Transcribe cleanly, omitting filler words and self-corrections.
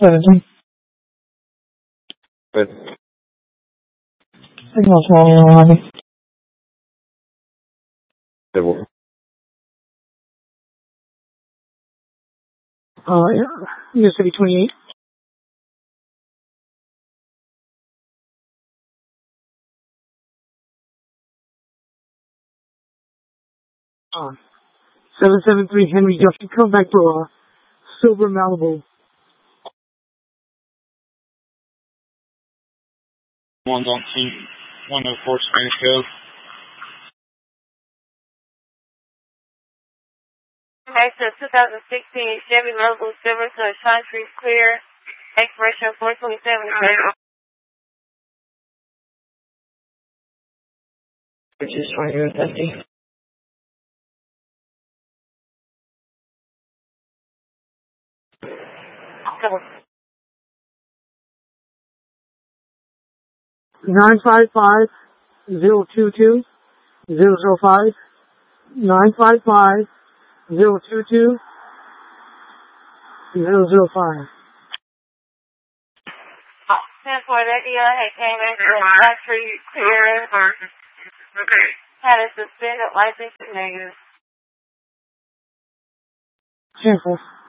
17. Good. Signal small heavy. Civil. US 28. Uh, 773 Henry Junction. Come back for Silver Malibu. 104 Spanish Cove. Access 2016 Chevy Malibu Silver to Shine Street clear. Expiration 427. Which is 2050. Come on. 955-022-005. 955-022-005. For that deal, I came in for Shine Street clear. Okay. Had a suspended license negative. Careful.